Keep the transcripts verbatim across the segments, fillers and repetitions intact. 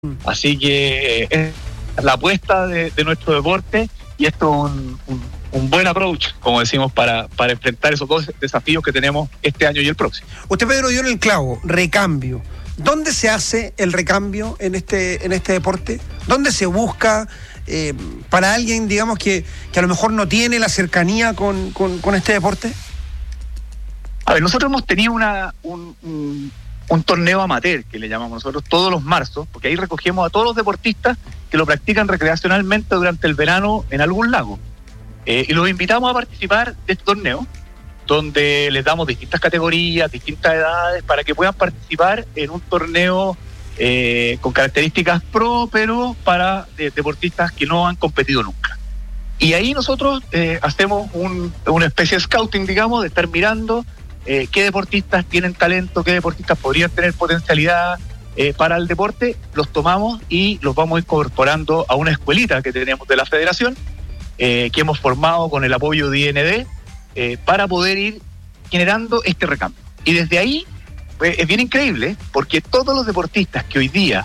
Así que eh, es la apuesta de, de nuestro deporte y esto es un, un, un buen approach, como decimos, para, para enfrentar esos dos desafíos que tenemos este año y el próximo. Usted, Pedro, dio en el clavo, recambio. ¿Dónde se hace el recambio en este, en este deporte? ¿Dónde se busca eh, para alguien, digamos, que, que a lo mejor no tiene la cercanía con, con, con este deporte? A ver, nosotros hemos tenido una un, un, un torneo amateur, que le llamamos nosotros, todos los marzos, porque ahí recogemos a todos los deportistas que lo practican recreacionalmente durante el verano en algún lago. Eh, y los invitamos a participar de este torneo, donde les damos distintas categorías, distintas edades, para que puedan participar en un torneo eh, con características pro, pero para de, deportistas que no han competido nunca. Y ahí nosotros eh, hacemos un, una especie de scouting, digamos, de estar mirando eh, qué deportistas tienen talento, qué deportistas podrían tener potencialidad eh, para el deporte, los tomamos y los vamos incorporando a una escuelita que tenemos de la federación, eh, que hemos formado con el apoyo de I N D, Eh, para poder ir generando este recambio. Y desde ahí pues, es bien increíble, porque todos los deportistas que hoy día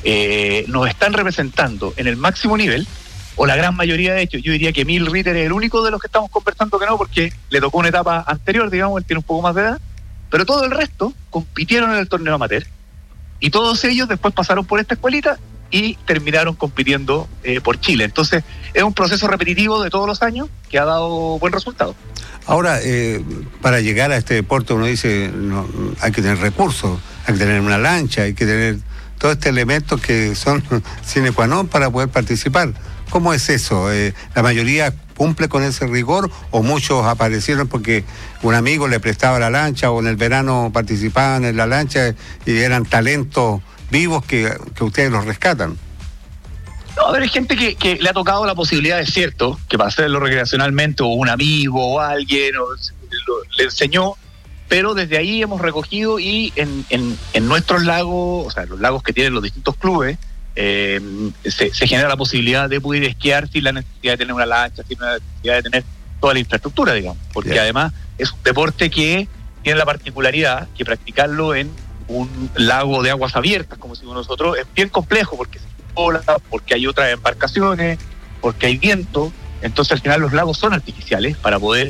eh, nos están representando en el máximo nivel, o la gran mayoría de hecho, yo diría que Emil Ritter es el único de los que estamos conversando que no, porque le tocó una etapa anterior, digamos, él tiene un poco más de edad, pero todo el resto compitieron en el torneo amateur, y todos ellos después pasaron por esta escuelita y terminaron compitiendo eh, por Chile. Entonces es un proceso repetitivo de todos los años que ha dado buen resultado. Ahora, eh, para llegar a este deporte uno dice, no, hay que tener recursos, hay que tener una lancha, hay que tener todos estos elementos que son sine qua non para poder participar. ¿Cómo es eso? Eh, ¿La mayoría cumple con ese rigor o muchos aparecieron porque un amigo le prestaba la lancha o en el verano participaban en la lancha y eran talentos vivos que, que ustedes los rescatan? No, a ver, hay gente que, que le ha tocado la posibilidad, es cierto, que para hacerlo recreacionalmente, o un amigo, o alguien, o lo, le enseñó, pero desde ahí hemos recogido y en, en, en nuestros lagos, o sea, los lagos que tienen los distintos clubes, eh, se, se genera la posibilidad de poder esquiar sin la necesidad de tener una lancha, sin la necesidad de tener toda la infraestructura, digamos, porque yeah. Además es un deporte que tiene la particularidad que practicarlo en un lago de aguas abiertas, como decimos nosotros, es bien complejo, porque porque hay otras embarcaciones, porque hay viento, entonces al final los lagos son artificiales para poder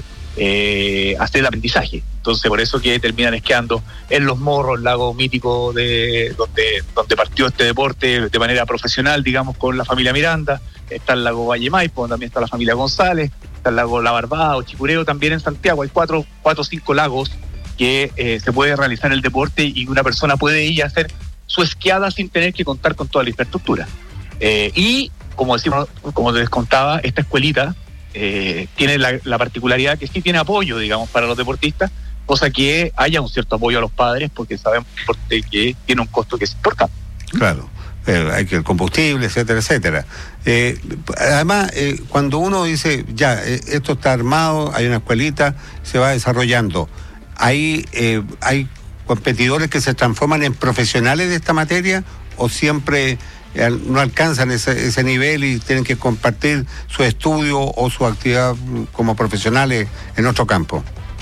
eh, hacer el aprendizaje. Entonces por eso que terminan esquiando en Los Morros, el lago mítico de donde, donde partió este deporte de manera profesional, digamos, con la familia Miranda. Está el lago Valle Maipo, donde también está la familia González, está el lago La Barbada o Chicureo también en Santiago. Hay cuatro, cuatro o cinco lagos que eh, se puede realizar el deporte y una persona puede ir a hacer su esquiada sin tener que contar con toda la infraestructura. Eh, y, como decimos, como les contaba, esta escuelita eh, tiene la, la particularidad que sí tiene apoyo, digamos, para los deportistas, cosa que haya un cierto apoyo a los padres, porque sabemos que tiene un costo que es importante. Claro, eh, hay que el combustible, etcétera, etcétera. Eh, además, eh, cuando uno dice, ya, eh, esto está armado, hay una escuelita, se va desarrollando, ahí eh, hay competidores que se transforman en profesionales de esta materia o siempre eh, no alcanzan ese, ese nivel y tienen que compartir su estudio o su actividad como profesionales en otro campo?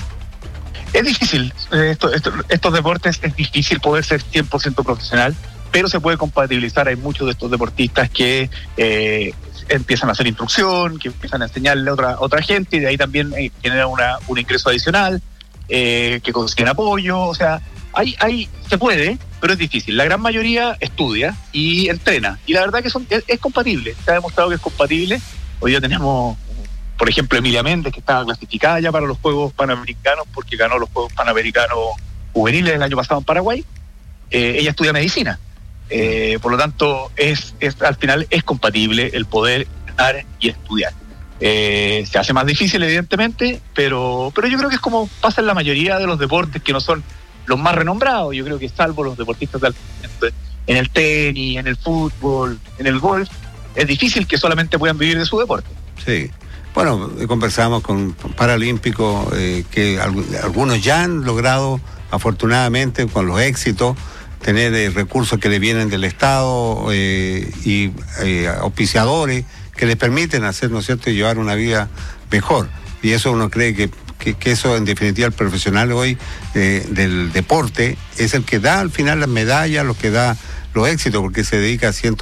Es difícil, esto, esto, estos deportes es difícil poder ser cien por ciento profesional, pero se puede compatibilizar. Hay muchos de estos deportistas que eh, empiezan a hacer instrucción, que empiezan a enseñarle a otra, otra gente y de ahí también eh, generan una, un ingreso adicional, eh, que consiguen apoyo, o sea, Hay, hay, se puede, pero es difícil. La gran mayoría estudia y entrena. Y la verdad que son, es, es compatible. Se ha demostrado que es compatible. Hoy día tenemos, por ejemplo, Emilia Méndez, que estaba clasificada ya para los Juegos Panamericanos porque ganó los Juegos Panamericanos juveniles el año pasado en Paraguay. Eh, ella estudia medicina. Eh, por lo tanto, es, es al final es compatible el poder entrenar y estudiar. Eh, se hace más difícil, evidentemente, pero, pero yo creo que es como pasa en la mayoría de los deportes que no son los más renombrados. Yo creo que salvo los deportistas de alto rendimiento, en el tenis, en el fútbol, en el golf, es difícil que solamente puedan vivir de su deporte. Sí. Bueno, conversamos con paralímpicos eh, que algunos ya han logrado, afortunadamente, con los éxitos, tener eh, recursos que le vienen del Estado eh, y eh, auspiciadores que les permiten hacer, ¿no es cierto?, y llevar una vida mejor. Y eso uno cree que que, que eso en definitiva el profesional hoy eh, del deporte es el que da al final las medallas, los que da los éxitos, porque se dedica a cientos